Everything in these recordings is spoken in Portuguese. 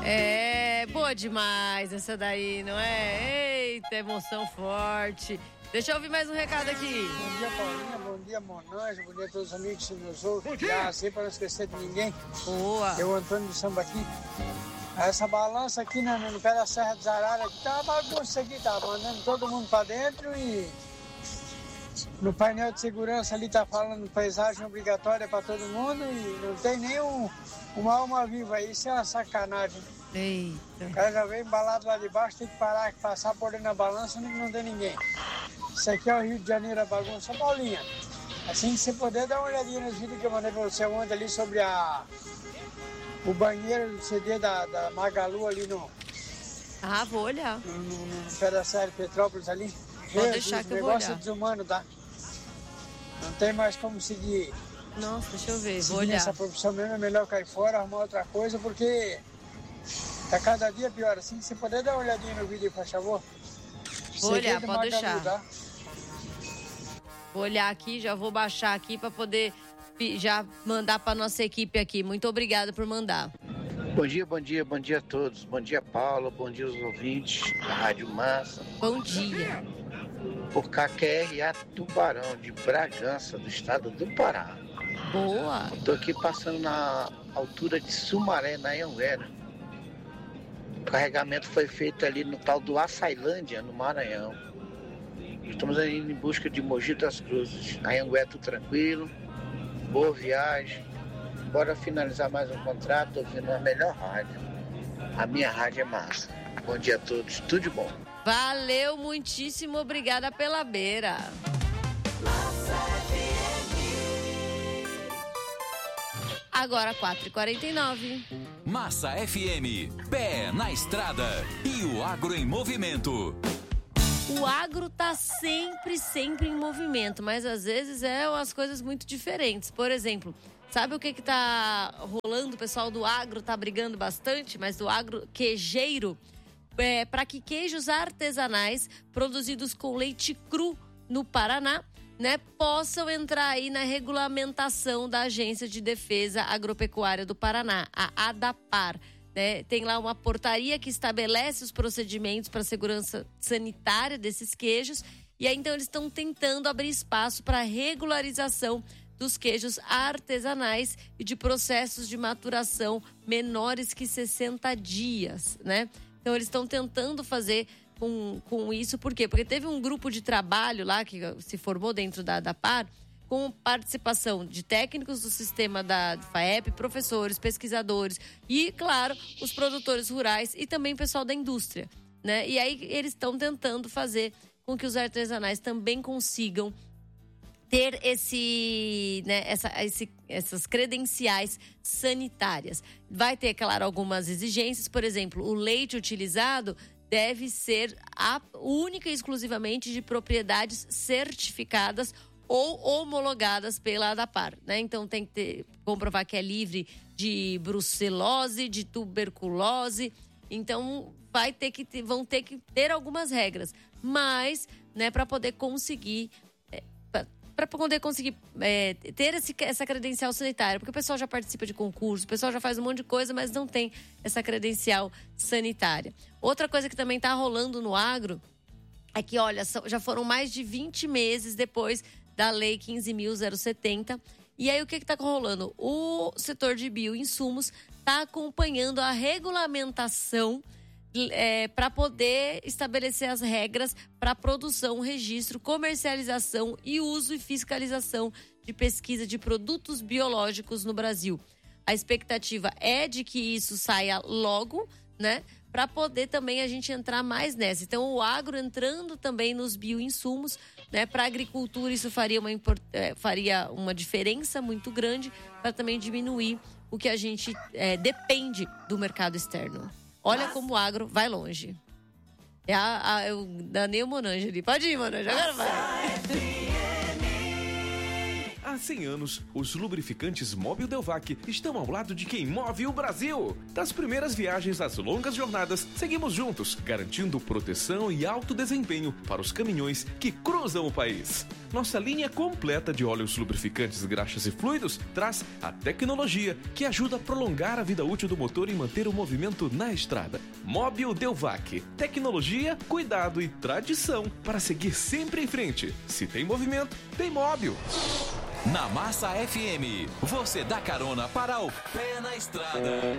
É, boa demais essa daí, não é? Eita, emoção forte. Deixa eu ouvir mais um recado aqui. Bom dia, Paulinha. Bom dia, Monange. Bom dia a todos os amigos que nos ouvem. Já assim, para não esquecer de ninguém. Boa. Eu, Antônio de Sambaqui. Essa balança aqui no pé da Serra dos Araras, aqui tá uma bagunça aqui, tá mandando todo mundo para dentro e no painel de segurança ali tá falando paisagem obrigatória para todo mundo e não tem nem uma alma viva aí, isso é uma sacanagem. Eita. O cara já veio embalado lá de baixo, tem que parar, passar por dentro da balança, não tem ninguém. Isso aqui é o Rio de Janeiro, a bagunça. Paulinha, assim que você puder, dá uma olhadinha nos vídeos que eu mandei pra você ontem ali sobre o banheiro do CD da Magalu ali no Vou olhar. no pé da Serra de Petrópolis ali. Pode deixar que eu vou olhar. O negócio é desumano, tá? Não tem mais como seguir. Nossa, deixa eu ver, vou Seguir olhar. essa profissão mesmo, é melhor cair fora, arrumar outra coisa, porque tá cada dia pior. Assim que você puder, dar uma olhadinha no vídeo, por favor. Vou olhar, CD pode Magalu, deixar. tá? Vou olhar aqui, já vou baixar aqui para poder já mandar para nossa equipe aqui. Muito obrigada por mandar. Bom dia a todos. Bom dia, Paulo. Bom dia aos ouvintes da Rádio Massa. Bom dia. Por KQRA Tubarão, de Bragança, do estado do Pará. Boa. Estou aqui passando na altura de Sumaré, na Anhanguera. O carregamento foi feito ali no tal do Açailândia, no Maranhão. Estamos indo em busca de Mogi das Cruzes. Na Anhanguera, tudo tranquilo. Boa viagem. Bora finalizar mais um contrato ouvindo a melhor rádio. A minha rádio é massa. Bom dia a todos, tudo de bom. Valeu, muitíssimo obrigada pela beira. Agora 4h49. Massa FM, pé na estrada e o agro em movimento. O agro tá sempre em movimento, mas às vezes as coisas muito diferentes. Por exemplo, sabe o que tá rolando? O pessoal do agro tá brigando bastante, mas do agro queijeiro, para que queijos artesanais produzidos com leite cru no Paraná, né, possam entrar aí na regulamentação da Agência de Defesa Agropecuária do Paraná, a ADAPAR. Né? Tem lá uma portaria que estabelece os procedimentos para a segurança sanitária desses queijos. E aí, então, eles estão tentando abrir espaço para a regularização dos queijos artesanais e de processos de maturação menores que 60 dias, né? Então, eles estão tentando fazer com isso. Por quê? Porque teve um grupo de trabalho lá que se formou dentro da ADAPAR, com participação de técnicos do sistema da FAEP, professores, pesquisadores e, claro, os produtores rurais e também o pessoal da indústria, né? E aí eles estão tentando fazer com que os artesanais também consigam ter essas credenciais sanitárias. Vai ter, claro, algumas exigências. Por exemplo, o leite utilizado deve ser única e exclusivamente de propriedades certificadas ou homologadas pela ADAPAR, né? Então tem que comprovar que é livre de brucelose, de tuberculose. Então vão ter que ter algumas regras, mas, né, para poder conseguir ter essa credencial sanitária, porque o pessoal já participa de concurso, o pessoal já faz um monte de coisa, mas não tem essa credencial sanitária. Outra coisa que também está rolando no agro é que, olha, já foram mais de 20 meses depois da Lei 15.070. E aí, o que está rolando? O setor de bioinsumos está acompanhando a regulamentação para poder estabelecer as regras para produção, registro, comercialização e uso e fiscalização de pesquisa de produtos biológicos no Brasil. A expectativa é de que isso saia logo, né? Para poder também a gente entrar mais nessa. Então, o agro entrando também nos bioinsumos, né? Para a agricultura, isso faria uma diferença muito grande para também diminuir o que a gente depende do mercado externo. Olha como o agro vai longe. Eu danei o Monange ali. Pode ir, Monange, agora vai. A Há 100 anos, os lubrificantes Mobil Delvac estão ao lado de quem move o Brasil. Das primeiras viagens às longas jornadas, seguimos juntos, garantindo proteção e alto desempenho para os caminhões que cruzam o país. Nossa linha completa de óleos lubrificantes, graxas e fluidos traz a tecnologia que ajuda a prolongar a vida útil do motor e manter o movimento na estrada. Mobil Delvac. Tecnologia, cuidado e tradição para seguir sempre em frente. Se tem movimento, tem Mobil. Na Massa FM, você dá carona para o pé na estrada.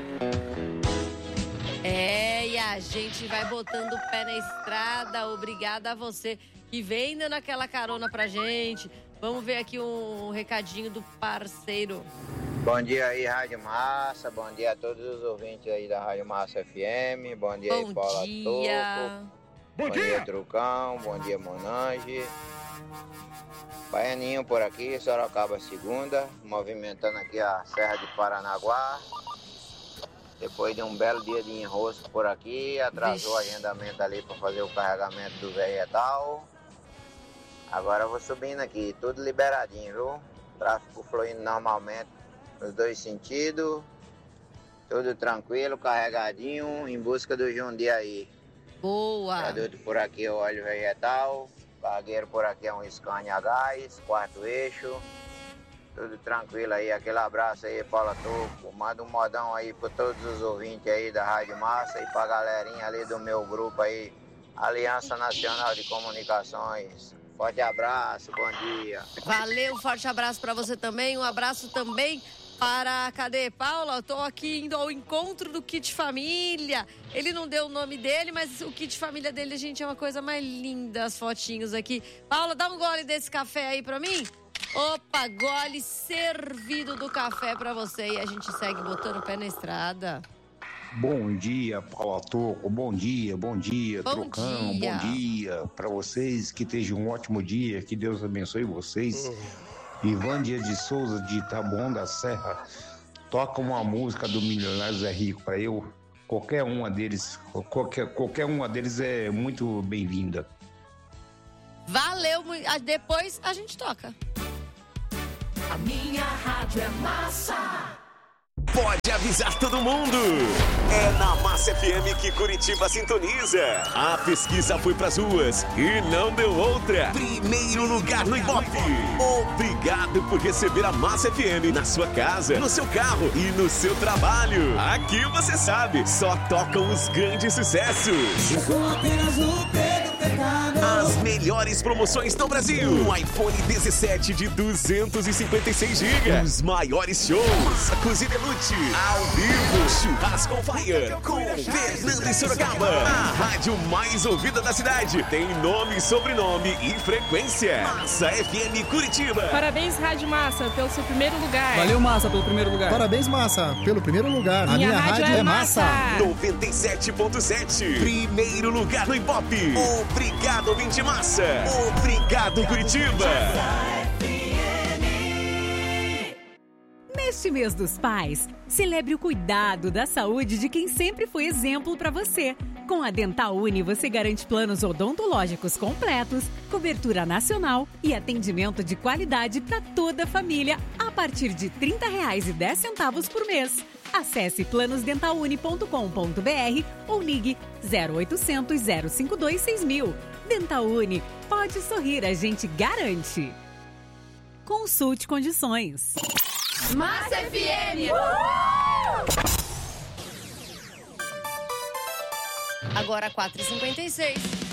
E a gente vai botando o pé na estrada. Obrigada a você que vem dando aquela carona pra gente. Vamos ver aqui um recadinho do parceiro. Bom dia aí, Rádio Massa. Bom dia a todos os ouvintes aí da Rádio Massa FM. Bom dia aí, Paula Toco. Bom dia, Trucão. Bom dia, Monange. Baianinho por aqui, Sorocaba segunda, movimentando aqui a Serra de Paranaguá. Depois de um belo dia de enrosco por aqui, atrasou o agendamento ali para fazer o carregamento do vegetal. Agora eu vou subindo aqui, tudo liberadinho, viu? Tráfego fluindo normalmente nos dois sentidos. Tudo tranquilo, carregadinho, em busca do Jundiaí. Boa! Produto por aqui é o óleo vegetal. Cargueiro por aqui é um Scania Gás, 4 eixo. Tudo tranquilo aí, aquele abraço aí, Paula Toco. Manda um modão aí para todos os ouvintes aí da Rádio Massa e pra galerinha ali do meu grupo aí, Aliança Nacional de Comunicações. Forte abraço, bom dia. Valeu, forte abraço para você também. Um abraço também para... Cadê, Paula? Eu tô aqui indo ao encontro do Kit Família. Ele não deu o nome dele, mas o Kit Família dele, gente, é uma coisa mais linda, as fotinhos aqui. Paula, dá um gole desse café aí pra mim. Opa, gole servido do café pra você. E a gente segue botando o pé na estrada. Bom dia, Paula Toco. Bom dia, Trucão. Bom dia para vocês. Que tenham um ótimo dia. Que Deus abençoe vocês. Ivan Dias de Souza, de Taboão da Serra, toca uma música do Milionário Zé Rico para eu. Qualquer uma deles é muito bem-vinda. Valeu, depois a gente toca. A minha rádio é Massa. Pode avisar todo mundo. É na Massa FM que Curitiba sintoniza. A pesquisa foi pras ruas e não deu outra. Primeiro lugar no Ibope. Obrigado por receber a Massa FM na sua casa, no seu carro e no seu trabalho. Aqui você sabe, só tocam os grandes sucessos. As melhores promoções do Brasil. Um iPhone 17 de 256 GB. Os maiores shows. Cozinha Lute, ao vivo. Churrasco on Fire com Fernando e Sorocaba. A rádio mais ouvida da cidade. Tem nome, sobrenome e frequência. Massa FM Curitiba. Parabéns, Rádio Massa, pelo seu primeiro lugar. Valeu, Massa, pelo primeiro lugar. Parabéns, Massa, pelo primeiro lugar. A minha rádio é Massa. 97.7. Primeiro lugar no Ibope. Obrigado, ouvinte Massa. Obrigado, Curitiba. Neste mês dos pais, celebre o cuidado da saúde de quem sempre foi exemplo para você. Com a Dental Uni, você garante planos odontológicos completos, cobertura nacional e atendimento de qualidade para toda a família a partir de R$ 30,10 por mês. Acesse planosdentaluni.com.br ou ligue 0800 052 6000. Dental Uni, pode sorrir, a gente garante. Consulte condições. Massa FM! Agora 4h56.